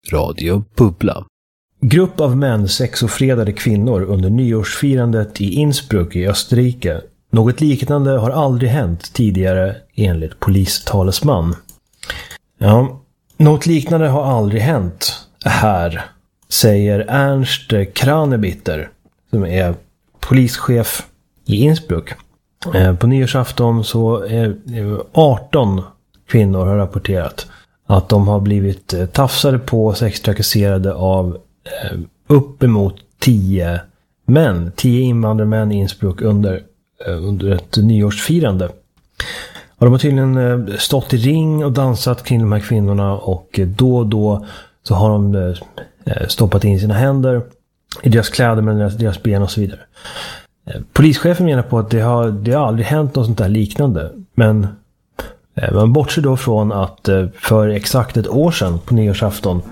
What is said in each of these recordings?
Radio Bubbla. Grupp av män sexofredade kvinnor under nyårsfirandet i Innsbruck i Österrike. Något liknande har aldrig hänt tidigare enligt polistalesman. Ja, något liknande har aldrig hänt här, säger Ernst Kranebitter som är polischef i Innsbruck. På nyårsafton så är 18 kvinnor har rapporterat att de har blivit tafsade på, sextrakasserade av uppemot 10 män, 10 invandrarmän i Innsbruck under ett nyårsfirande. Och de har tydligen stått i ring och dansat kring de här kvinnorna, och då så har de stoppat in sina händer i deras kläder med deras ben och så vidare. Polischefen menar på att det har aldrig hänt något sånt där liknande, men man bortser då från att för exakt ett år sedan på nyårsafton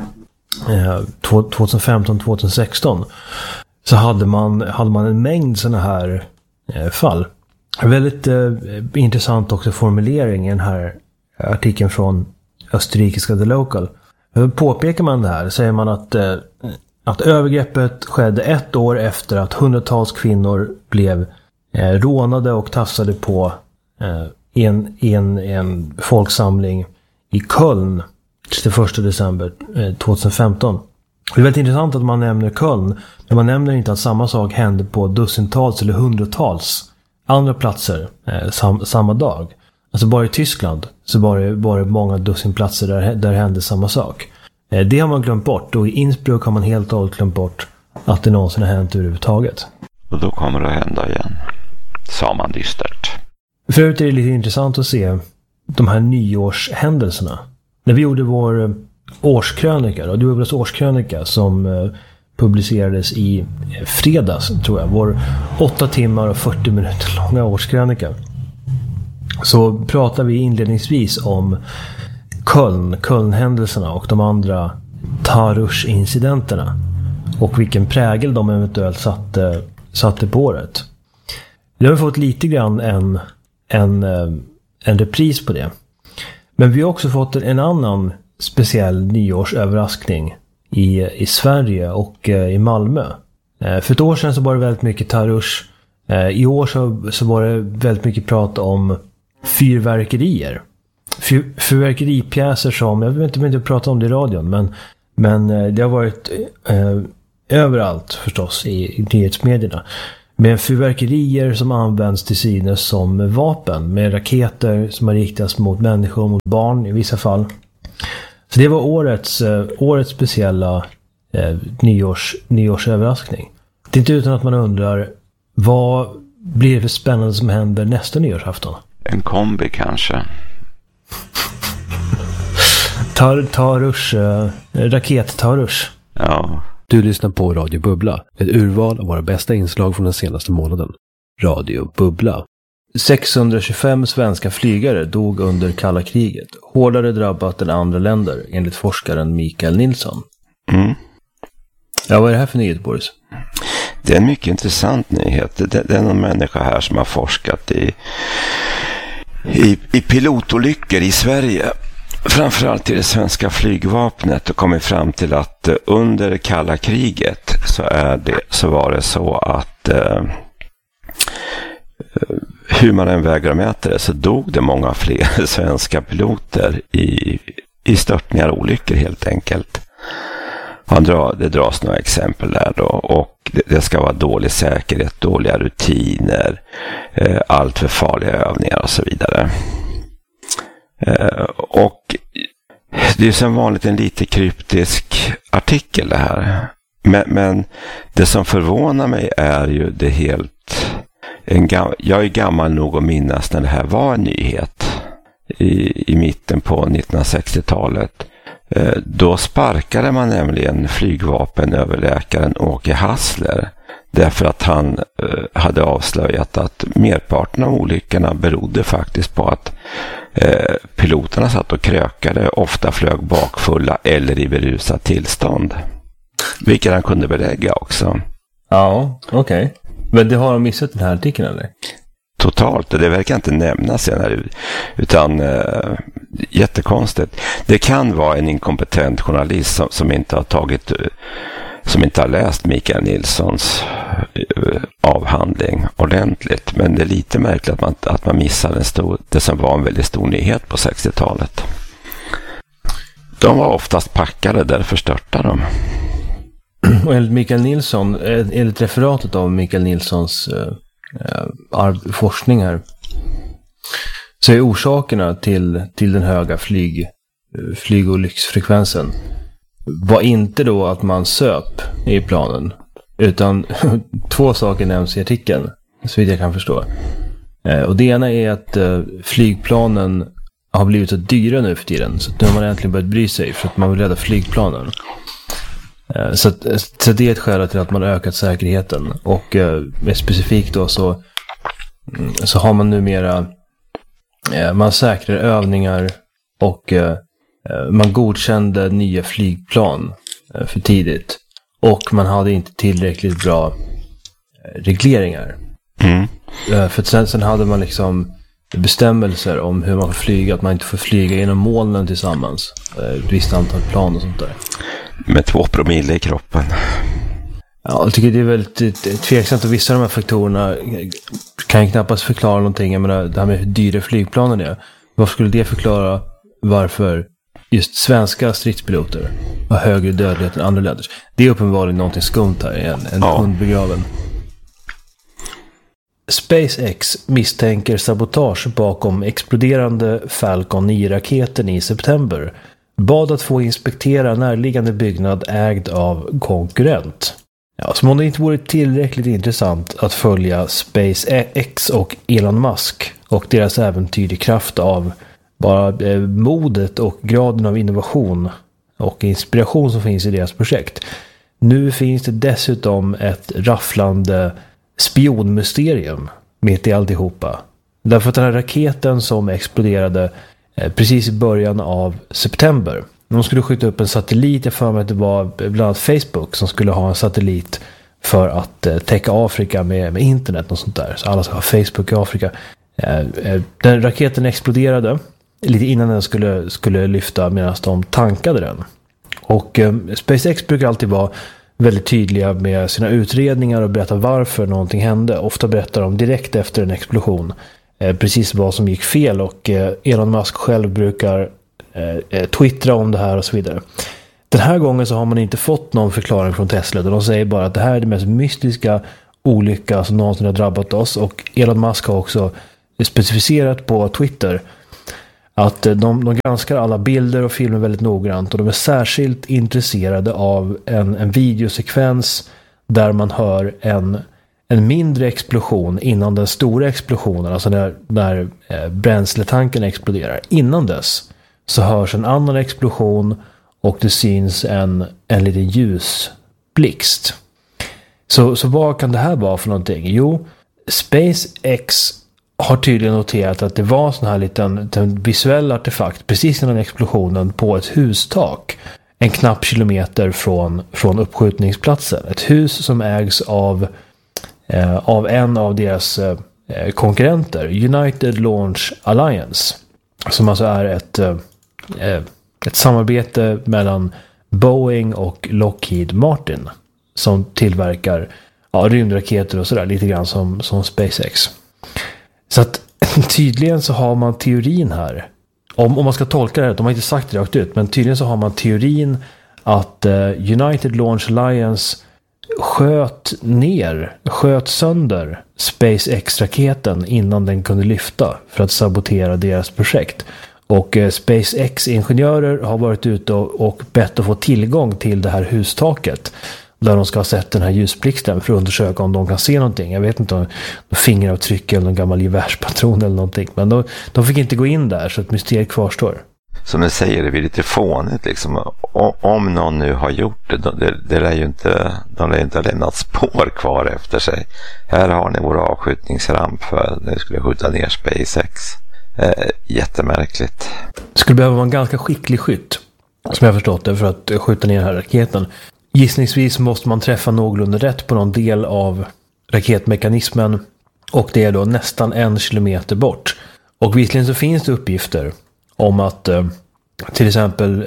2015-2016 så hade man en mängd sådana här fall. Väldigt intressant också formulering i den här artikeln från österrikiska The Local. Påpekar man det här, säger man att övergreppet skedde ett år efter att hundratals kvinnor blev rånade och tafsade på i en folksamling i Köln 31 december 2015. Det är väldigt intressant att man nämner Köln, men man nämner inte att samma sak hände på dussintals eller hundratals andra platser samma dag. Alltså bara i Tyskland så var det många dussin platser där hände samma sak. Det har man glömt bort, och i Innsbruck har man helt och hållet glömt bort att det någonsin har hänt överhuvudtaget. Och då kommer det att hända igen, sa man dystert. Förut är det lite intressant att se de här nyårshändelserna. När vi gjorde vår årskrönika, Radiobubblas årskrönika som publicerades i fredags, tror jag, vår 8 timmar och 40 minuter långa årskrönika, så pratar vi inledningsvis om Köln-händelserna och de andra Tarush-incidenterna och vilken prägel de eventuellt satte på året. Vi har fått lite grann en repris på det. Men vi har också fått en annan speciell nyårsöverraskning i Sverige och i Malmö. För ett år sedan så var det väldigt mycket Tarush. I år så var det väldigt mycket prat om fyrverkerier. Fyrverkeripjäser som, jag vet inte prata om det i radion, men det har varit överallt förstås i nyhetsmedierna. Med fyrverkerier som används till synes som vapen, med raketer som har riktats mot människor och mot barn i vissa fall. Så det var årets speciella nyårsöverraskning. Det är inte utan att man undrar, vad blir det för spännande som händer nästa nyårsafton? En kombi kanske. Raket-Tarush. Ja. Du lyssnar på Radio Bubbla, ett urval av våra bästa inslag från den senaste månaden. Radio Bubbla. 625 svenska flygare dog under kalla kriget, hårdare drabbat än andra länder, enligt forskaren Mikael Nilsson. Mm. Ja, vad är det här för nyhet, Boris? Det är en mycket intressant nyhet. Det är någon människa här som har forskat i pilotolyckor i Sverige. Framförallt i det svenska flygvapnet, och kommit fram till att under kalla kriget så var det så att hur man än väger och mäter det, så dog det många fler svenska piloter i störtningar och olyckor helt enkelt. Det dras några exempel där då, och det ska vara dålig säkerhet, dåliga rutiner, allt för farliga övningar och så vidare. Och det är som vanligt en lite kryptisk artikel det här. Men det som förvånar mig är ju det helt... Jag är gammal nog att minnas när det här var en nyhet i mitten på 1960-talet. Då sparkade man nämligen flygvapenöverläkaren Åke Hassler därför att han hade avslöjat att merparten av olyckorna berodde faktiskt på att piloterna satt och krökade, ofta flög bakfulla eller i berusat tillstånd. Vilket han kunde belägga också. Ja, okej. Men det har de missat den här artikeln eller? totalt. Det verkar inte nämnas senare, utan jättekonstigt. Det kan vara en inkompetent journalist som inte har läst Mikael Nilssons avhandling ordentligt. Men det är lite märkligt att man missar det som var en väldigt stor nyhet på 60-talet. De var oftast packade, därför störtade de. Och enligt Mikael Nilsson, enligt referatet av Mikael Nilssons forskning här, så är orsakerna till den höga flygolycksfrekvensen var inte då att man söp i planen, utan 2 saker nämns i artikeln, så vitt jag kan förstå. Och det ena är att flygplanen har blivit så dyra nu för tiden, så nu har man äntligen börjat bry sig för att man vill rädda flygplanen. Så det är ett skäl till att man ökat säkerheten. Och mer specifikt då så har man numera man säkrar övningar och man godkände nya flygplan för tidigt. Och man hade inte tillräckligt bra regleringar. För sen hade man liksom bestämmelser om hur man får flyga, att man inte får flyga genom molnen tillsammans, ett visst antal plan och sånt där. Med 2 promille i kroppen. Ja, jag tycker det är väldigt tveksamt, och vissa av de här faktorerna kan ju knappast förklara någonting. Jag menar, det här med hur dyra flygplanen är. Varför skulle det förklara varför just svenska stridspiloter har högre dödlighet än andra länders? Det är uppenbarligen någonting skumt här, en hund begraven. SpaceX misstänker sabotage bakom exploderande Falcon 9-raketen i september. Bad att få inspektera närliggande byggnad ägd av konkurrent. Ja, som om det inte vore tillräckligt intressant att följa SpaceX och Elon Musk och deras äventyr i kraft av bara modet och graden av innovation och inspiration som finns i deras projekt. Nu finns det dessutom ett rafflande spionmysterium mitt i alltihopa. Därför att den här raketen som exploderade precis i början av september, de skulle skjuta upp en satellit. Jag för mig att det var bland annat Facebook som skulle ha en satellit för att täcka Afrika med internet och sånt där. Så alla ska ha Facebook i Afrika. Den raketen exploderade lite innan den skulle lyfta, medan de tankade den. Och SpaceX brukar alltid vara väldigt tydliga med sina utredningar och berätta varför någonting hände. Ofta berättar de direkt efter en explosion precis vad som gick fel, och Elon Musk själv brukar twittra om det här och så vidare. Den här gången så har man inte fått någon förklaring från Tesla. De säger bara att det här är det mest mystiska olycka som någonsin har drabbat oss, och Elon Musk har också specificerat på Twitter att de granskar alla bilder och filmer väldigt noggrant, och de är särskilt intresserade av en videosekvens där man hör en mindre explosion innan den stora explosionen, alltså när bränsletanken exploderar. Innan dess så hörs en annan explosion och det syns en liten ljusblixt. Så vad kan det här vara för någonting? Jo, SpaceX har tydligen noterat att det var en sån här liten visuell artefakt precis innan explosionen på ett hustak, en knapp kilometer från uppskjutningsplatsen. Ett hus som ägs av en av deras konkurrenter, United Launch Alliance, som alltså är ett samarbete mellan Boeing och Lockheed Martin, som tillverkar rymdraketer och sådär, lite grann som SpaceX. Så att tydligen så har man teorin här, om man ska tolka det här, de har inte sagt det rakt ut, men tydligen så har man teorin att United Launch Alliance sköt sönder SpaceX-raketen innan den kunde lyfta för att sabotera deras projekt. Och SpaceX-ingenjörer har varit ute och bett att få tillgång till det här hustaket där de ska ha sett den här ljusblixten för att undersöka om de kan se någonting. Jag vet inte om fingeravtryck eller någon gammal gevärspatron eller någonting. Men de fick inte gå in där, så ett mysterium kvarstår. Som du säger, det blir lite fånigt liksom. Om någon nu har gjort det lär ju inte, de lär inte ha lämnat spår kvar efter sig. Här har ni vår avskjutningsramp för att ni skulle skjuta ner SpaceX. Jättemärkligt. Det skulle behöva vara en ganska skicklig skytt, som jag har förstått det, för att skjuta ner den här raketen. Gissningsvis måste man träffa någorlunda rätt på någon del av raketmekanismen. Och det är då nästan 1 kilometer bort. Och visserligen så finns det uppgifter om att till exempel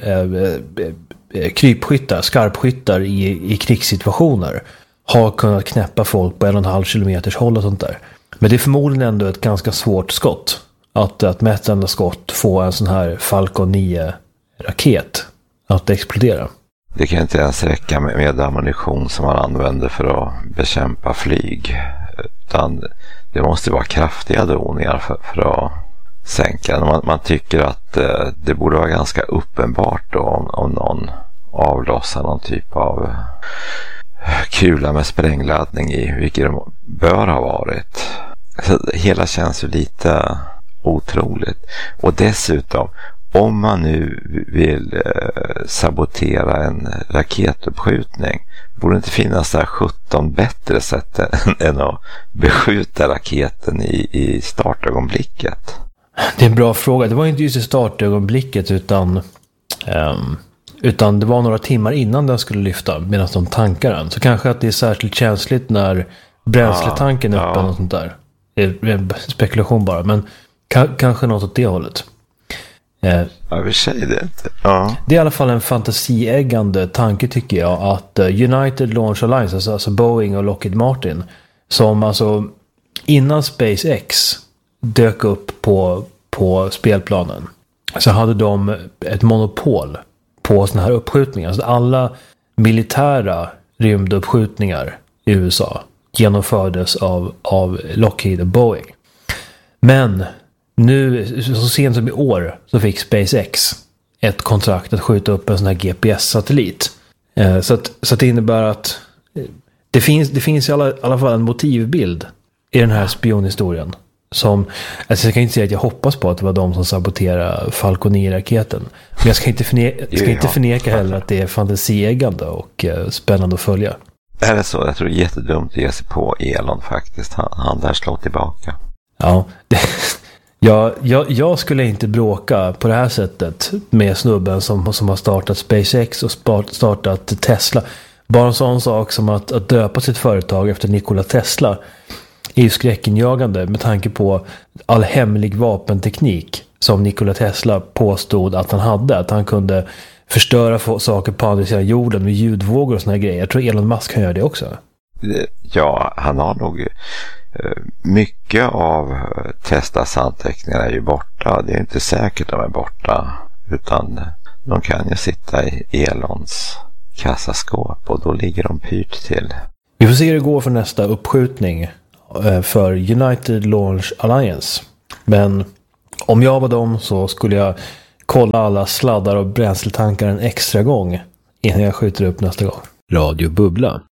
krypskyttar, skarpskyttar i krigssituationer har kunnat knäppa folk på 1,5 kilometers håll och sånt där. Men det är förmodligen ändå ett ganska svårt skott. Att med ett enda skott få en sån här Falcon 9-raket att explodera. Det kan inte ens räcka med ammunition som man använder för att bekämpa flyg. Utan det måste vara kraftiga droningar för att sänka den. Man tycker att det borde vara ganska uppenbart då om någon avlossar någon typ av kula med sprängladdning i, vilket det bör ha varit. Så hela känns ju lite otroligt. Och dessutom, om man nu vill sabotera en raketuppskjutning, borde det inte finnas där 17 bättre sätt än att beskjuta raketen i startögonblicket? Det är en bra fråga. Det var inte just i startögonblicket utan det var några timmar innan den skulle lyfta medan de tankar den. Så kanske att det är särskilt känsligt när bränsletanken är öppen och sånt där. Det är en spekulation bara, men kanske något åt det hållet. Ja, vi säger det inte. Ja. Det är i alla fall en fantasieggande tanke tycker jag att United Launch Alliance, alltså Boeing och Lockheed Martin, som alltså innan SpaceX dök upp på spelplanen, så hade de ett monopol på såna här uppskjutningar. Alltså alla militära rymduppskjutningar i USA genomfördes av Lockheed och Boeing. Men nu, så sent som i år, så fick SpaceX ett kontrakt att skjuta upp en sån här GPS-satellit. Så att det innebär att det finns i alla fall en motivbild i den här spionhistorien. Som, alltså jag kan inte säga att jag hoppas på att det var de som saboterade Falcon 9-raketen. Men jag ska inte förneka heller att det är fantasieggande och spännande att följa. Är det så? Jag tror det är jättedumt att ge sig på Elon faktiskt. Han där slår tillbaka. Ja, jag skulle inte bråka på det här sättet med snubben som har startat SpaceX och startat Tesla. Bara en sån sak som att döpa sitt företag efter Nikola Tesla är ju skräckinjagande med tanke på all hemlig vapenteknik som Nikola Tesla påstod att han hade. Att han kunde förstöra saker på andra sidan jorden med ljudvågor och såna här grejer. Jag tror Elon Musk kan göra det också. Ja, han har nog... Mycket av Teslas anteckningar är ju borta. Det är inte säkert att de är borta, utan de kan ju sitta i Elons kassaskåp och då ligger de pyrt till. Vi får se hur det går för nästa uppskjutning för United Launch Alliance. Men om jag var dem så skulle jag kolla alla sladdar och bränsletankar en extra gång innan jag skjuter upp nästa gång. Radio Bubbla.